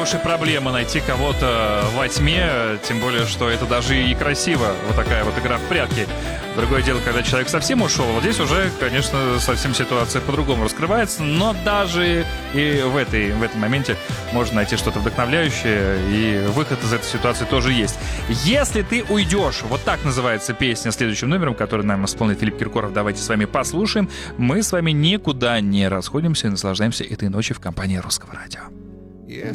уж и проблема найти кого-то во тьме, тем более, что это даже и красиво, вот такая вот игра в прятки. Другое дело, когда человек совсем ушел, вот здесь уже, конечно, совсем ситуация по-другому раскрывается, но даже и в этом моменте можно найти что-то вдохновляющее, и выход из этой ситуации тоже есть. «Если ты уйдешь», вот так называется песня следующим номером, который нам исполнит Филипп Киркоров. Давайте с вами послушаем. Мы с вами никуда не расходимся и наслаждаемся этой ночью в компании Русского радио.